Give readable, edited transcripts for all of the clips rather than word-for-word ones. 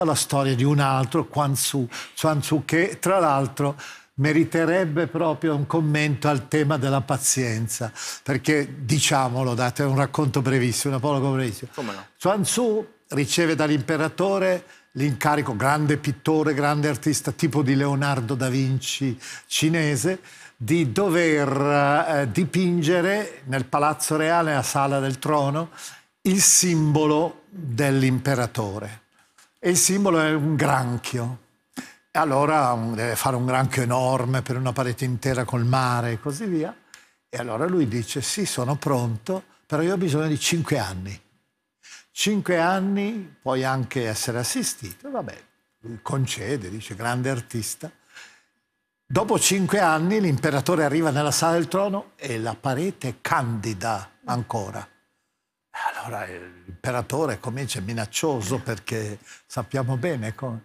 la storia di un altro, Chuang Tzu, che tra l'altro meriterebbe proprio un commento al tema della pazienza, perché diciamolo, date un racconto brevissimo, un apologo brevissimo. Come no? Chuang Tzu riceve dall'imperatore l'incarico, grande pittore, grande artista, tipo di Leonardo da Vinci cinese, di dover dipingere nel Palazzo Reale, nella Sala del Trono, il simbolo dell'imperatore. E il simbolo è un granchio. E allora deve fare un granchio enorme per una parete intera col mare e così via. E allora lui dice: sì, sono pronto, però io ho bisogno di 5 anni. 5 anni, puoi anche essere assistito. Vabbè, lui concede, dice, grande artista. Dopo 5 anni l'imperatore arriva nella Sala del Trono e la parete è candida ancora. Allora l'imperatore comincia minaccioso, perché sappiamo bene come.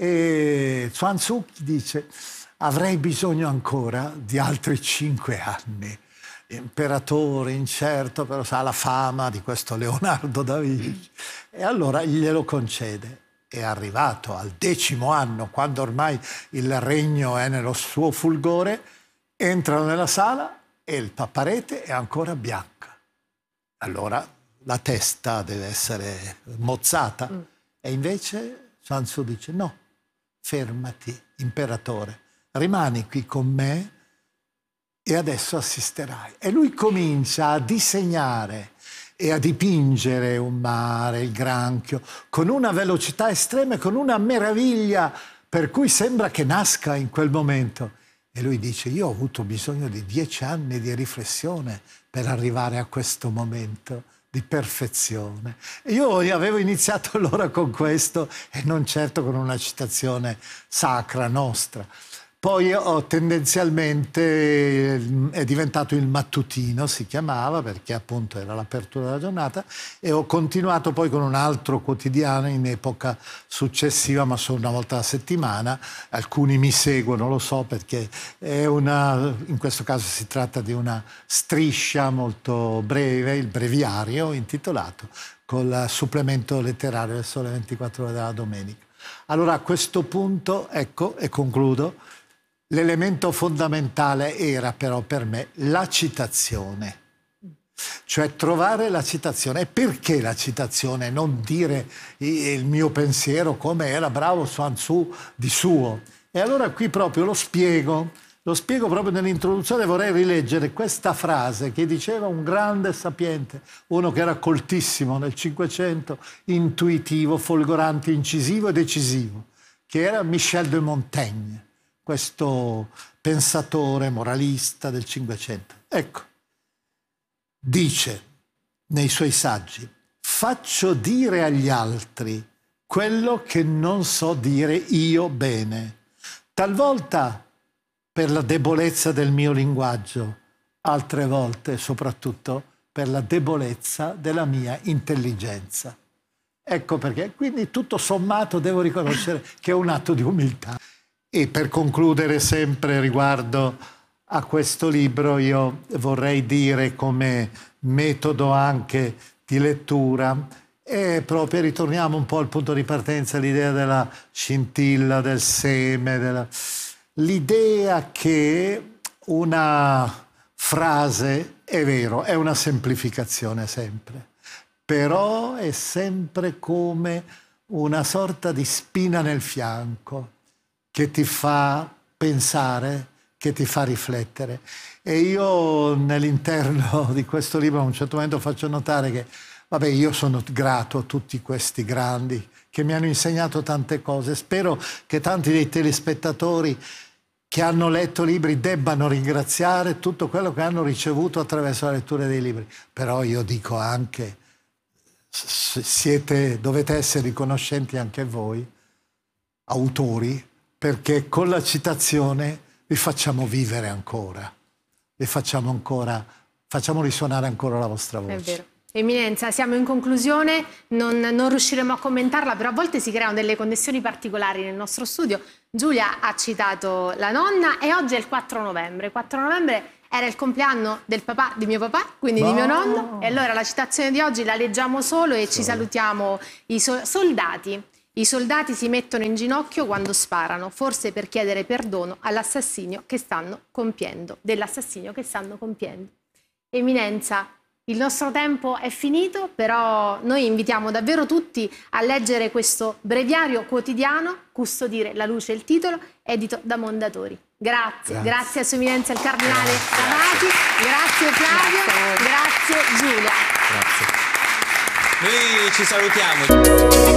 E Chuang Tzu dice: avrei bisogno ancora di altri 5 anni. Imperatore incerto, però sa la fama di questo Leonardo da Vinci. E allora glielo concede. È arrivato al 10° anno, quando ormai il regno è nello suo fulgore, entrano nella sala e il parete è ancora bianca. Allora la testa deve essere mozzata. E invece Chuang Tzu dice: no, fermati, imperatore, rimani qui con me e adesso assisterai. E lui comincia a disegnare e a dipingere un mare, il granchio, con una velocità estrema e con una meraviglia per cui sembra che nasca in quel momento. E lui dice: io ho avuto bisogno di 10 anni di riflessione per arrivare a questo momento di perfezione. Io avevo iniziato allora con questo e non certo con una citazione sacra nostra. Poi tendenzialmente è diventato il mattutino, si chiamava, perché appunto era l'apertura della giornata, e ho continuato poi con un altro quotidiano in epoca successiva, ma solo una volta alla settimana. Alcuni mi seguono, lo so, perché è in questo caso si tratta di una striscia molto breve, il breviario intitolato, col supplemento letterario del Sole 24 Ore della domenica. Allora a questo punto, ecco, e concludo, l'elemento fondamentale era però per me la citazione, cioè trovare la citazione. E perché la citazione? Non dire il mio pensiero come era bravo Chuang Tzu di suo. E allora qui proprio lo spiego proprio nell'introduzione. Vorrei rileggere questa frase che diceva un grande sapiente, uno che era coltissimo nel Cinquecento, intuitivo, folgorante, incisivo e decisivo, che era Michel de Montaigne, questo pensatore moralista del Cinquecento. Ecco, dice nei suoi saggi: faccio dire agli altri quello che non so dire io bene, talvolta per la debolezza del mio linguaggio, altre volte soprattutto per la debolezza della mia intelligenza. Ecco perché, quindi tutto sommato devo riconoscere che è un atto di umiltà. E per concludere sempre riguardo a questo libro, io vorrei dire come metodo anche di lettura, e proprio ritorniamo un po' al punto di partenza, l'idea della scintilla, del seme, l'idea che una frase, è vero, è una semplificazione sempre, però è sempre come una sorta di spina nel fianco, che ti fa pensare, che ti fa riflettere. E io nell'interno di questo libro a un certo momento faccio notare che, vabbè, io sono grato a tutti questi grandi che mi hanno insegnato tante cose. Spero che tanti dei telespettatori che hanno letto libri debbano ringraziare tutto quello che hanno ricevuto attraverso la lettura dei libri. Però io dico anche, dovete essere riconoscenti anche voi, autori, perché con la citazione vi facciamo vivere ancora, facciamo risuonare ancora la vostra voce. È vero. Eminenza, siamo in conclusione, non riusciremo a commentarla, però a volte si creano delle connessioni particolari nel nostro studio. Giulia ha citato la nonna e oggi è il 4 novembre. Il 4 novembre era il compleanno del papà, di mio papà, quindi di mio nonno, e allora la citazione di oggi la leggiamo solo e ci salutiamo i soldati. I soldati si mettono in ginocchio quando sparano, forse per chiedere perdono dell'assassinio che stanno compiendo. Eminenza, il nostro tempo è finito, però noi invitiamo davvero tutti a leggere questo breviario quotidiano, Custodire la luce è il titolo, edito da Mondadori. Grazie a Sua Eminenza il Cardinale Amati, grazie Flavio, grazie Giulia. Grazie. Noi ci salutiamo.